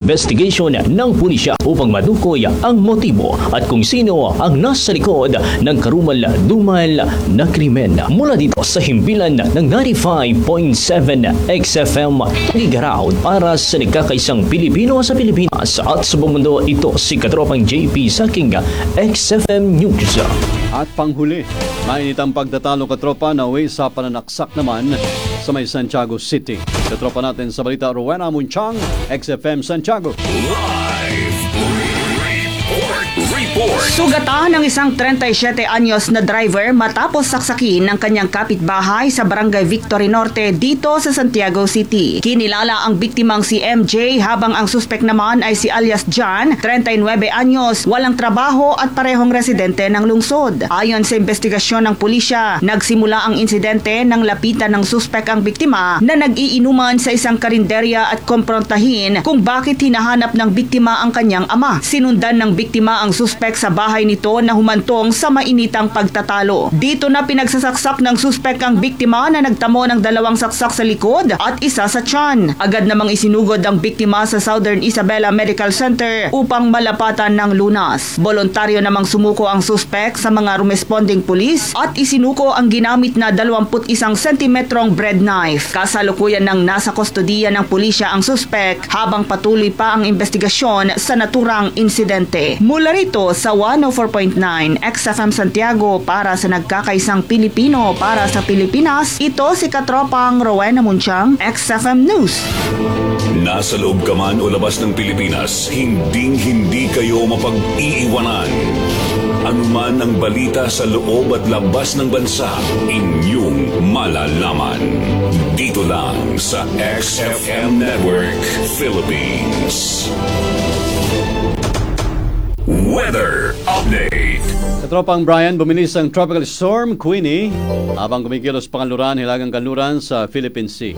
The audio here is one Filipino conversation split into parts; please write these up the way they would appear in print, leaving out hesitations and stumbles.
investigation ng pulisya upang madukoy ang motibo at kung sino ang nasa likod ng karumal-dumal na krimen. Mula dito sa himpilan ng 95.7 XFM Igaraw para sa nagkakaisang Pilipino sa Pilipinas at sa buong mundo, ito si Katropang JP sa aking XFM News. At panghuli, mainit ang pagtatalo katropa na uwi sa pananaksak naman sa may Santiago City. Katropa natin sa balita, Rowena Munchang, XFM Santiago. Sugatan ng isang 37 anyos na driver matapos saksakin ng kanyang kapitbahay sa Barangay Victory Norte dito sa Santiago City. Kinilala ang biktimang si MJ habang ang suspek naman ay si alias John, 39 anyos, walang trabaho at parehong residente ng lungsod. Ayon sa investigasyon ng pulisya, nagsimula ang insidente nang lapitan ng suspek ang biktima na nag-iinuman sa isang karinderya at komprontahin kung bakit hinahanap ng biktima ang kanyang ama. Sinundan ng biktima ang suspek sa bahay nito na humantong sa mainitang pagtatalo. Dito na pinagsasaksak ng suspek ang biktima na nagtamo ng 2 saksak sa likod at isa sa tiyan. Agad namang isinugod ang biktima sa Southern Isabela Medical Center upang malapatan ng lunas. Voluntaryo namang sumuko ang suspek sa mga responding pulis at isinuko ang ginamit na 21 centimetrong bread knife. Kasalukuyan ng nasa kustodiya ng pulisya ang suspek habang patuloy pa ang investigasyon sa naturang insidente. Mula rito sa 104.9 XFM Santiago para sa nagkakaisang Pilipino para sa Pilipinas, ito si Katropang Rowena Munchang, XFM News. Nasa loob ka man o labas ng Pilipinas, hindi kayo mapag-iiwanan. Anuman ang balita sa loob at labas ng bansa, inyong malalaman. Dito lang sa XFM Network Philippines. Weather Update. Katropang Brian, bumilis ang Tropical Storm Queenie habang kumikilos pangaluran hilagang kanluran sa Philippine Sea.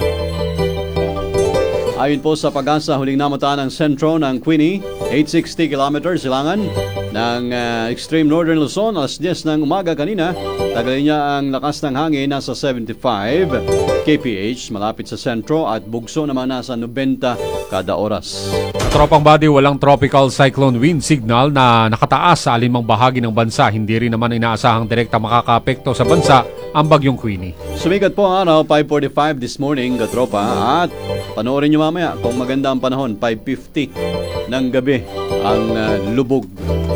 Ayon po sa Pag-asa, huling namutaan ang sentro ng Queenie, 860 km silangan ng extreme northern Luzon, alas 10 ng umaga kanina. Tagalin niya ang lakas ng hangin nasa 75 kph malapit sa sentro at bugso naman nasa 90 kada oras. Tropang body, walang tropical cyclone wind signal na nakataas sa alinmang bahagi ng bansa. Hindi rin naman inaasahang direkta makakaapekto sa bansa ang bagyong Queenie. Sumikat po ang araw, 5:45 this morning, katropa. At panoorin nyo mamaya kung maganda ang panahon, 5:50 ng gabi ang lubog.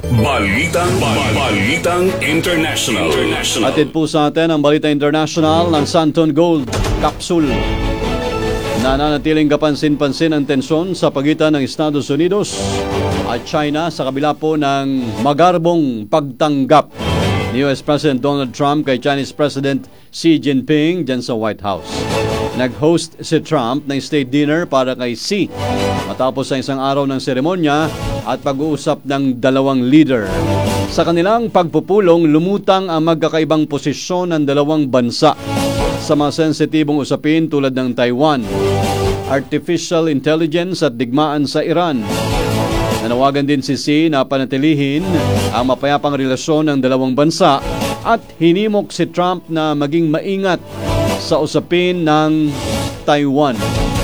Balitang International. Atid po sa atin ang Balita International ng Santon Gold Capsule. Nananatiling kapansin-pansin ang tensyon sa pagitan ng Estados Unidos at China sa kabila po ng magarbong pagtanggap ni US President Donald Trump kay Chinese President Xi Jinping dyan sa White House. Nag-host si Trump ng state dinner para kay Xi matapos ang isang araw ng seremonya at pag-uusap ng dalawang leader. Sa kanilang pagpupulong, lumutang ang magkakaibang posisyon ng dalawang bansa sa mga sensitibong usapin tulad ng Taiwan, artificial intelligence at digmaan sa Iran. Nanawagan din si Xi na panatilihin ang mapayapang relasyon ng dalawang bansa at hinimok si Trump na maging maingat sa usapin ng Taiwan.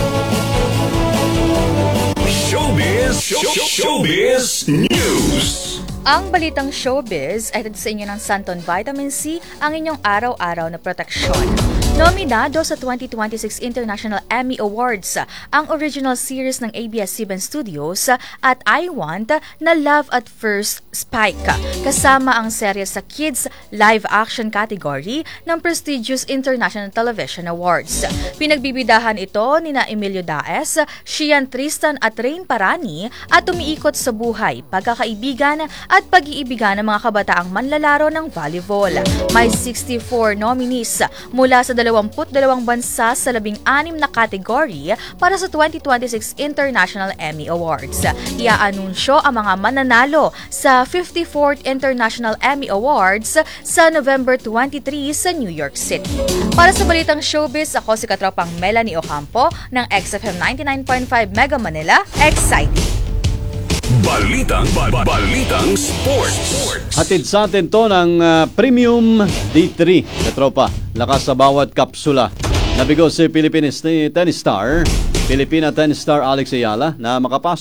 Showbiz News. Ang balitang showbiz ay sa inyo ng Santon Vitamin C, ang inyong araw-araw na proteksyon. Nominado sa 2026 International Emmy Awards ang original series ng ABS-CBN Studios at I Want na Love at First Spike, kasama ang serye sa Kids Live Action category ng prestigious International Television Awards. Pinagbibidahan ito nina Emilio Daes, Shian Tristan at Rain Parani at umiikot sa buhay, pagkakaibigan at pag-iibigan ng mga kabataang manlalaro ng volleyball. May 64 nominees mula sa 22 bansa sa 16 na category para sa 2026 International Emmy Awards. Iaanunsyo ang mga mananalo sa 54th International Emmy Awards sa November 23 sa New York City. Para sa balitang showbiz, ako si Katropang Melanie Ocampo ng XFM 99.5 Mega Manila. Exciting! Balitang Sports. Hatid sa atin to ng Premium D3. Katropa, lakas sa bawat kapsula. Nabigo si Filipina tennis star Alex Ayala na makapasok